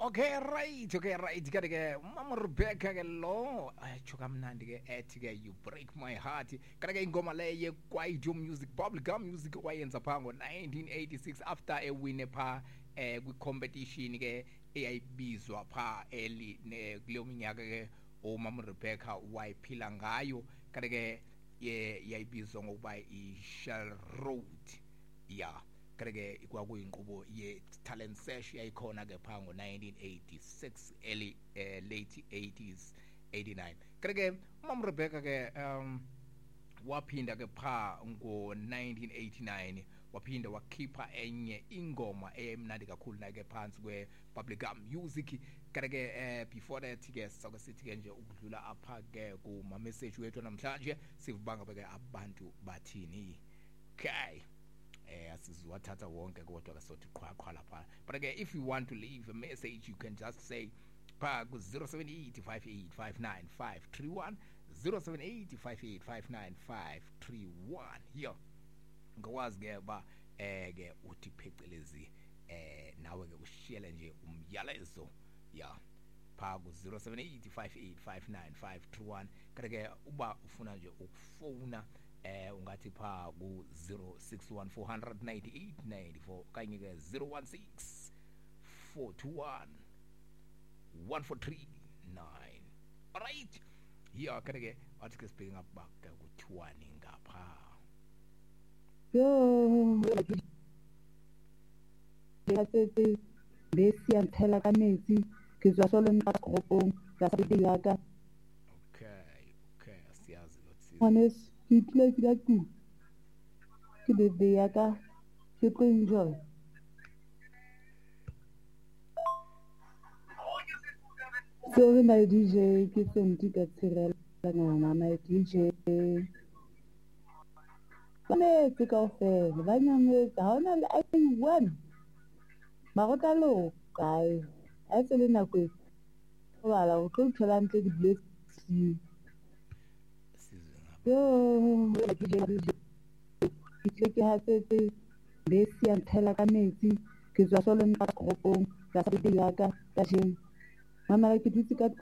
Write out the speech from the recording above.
Okay right ke Mama Rebecca ke lo acho kamnandi ke ethi ke you break my heart kana ke ingoma leye kwaito music bubblegum music wayenza pha ngo 1986 after a win pha kwi competition ke eyayibizwa pha kuleyo minyaka ke Mama Rebecca wayiphila ngayo kana ke yayibizwa ngokuba I Shell Road yeah kake kwakuyinqubo ye talent search yayikhona ke pha ngo 1986 early late 80s 89 kake Mama Rebecca ke waphinda ke pha ngo 1989 waphinda wakhipha enye ingoma emnandi kakhulu na ke phansi kwe bubblegum music kake before that ke sake sithi ke nje ukudlula apha ke kuma message wethu namhlanje sivubanga ke abantu bathini okay asizwathatha wonke kodwa ke sothi qhaqhwa lapha but again if you want to leave a message you can just say pha ku 0785859531 0785859531 yo ngokwazi ke ba ke uthi phecelezi nawe ke ushiyele nje umyalezo ya pha ku 0785859531 kake uba ufuna nje ukufona ungathi pha ku 06149894 kanye ke 0164211439 alright yeah ke athi ke sibheke ngapha ku 20 ngapha yo Bese siyanthela ka metsi ke tswa solo nna gropong ka sa di yaka okay asiyazi lothi honest ke tlile ka tu ke bebe yaka ke tlo enjoy so my DJ ke senti ka tsirela ngwana my DJ bane ke ka ofela ba nyame ka hona le I1 magota lo kae a tsele na kwe wala o tlo thola ntle di bless yo ke hatsetse bese ya nthela ka metsi ke tswa solo nna gropong ka sa di yaka ka jeng mama ke dutse ka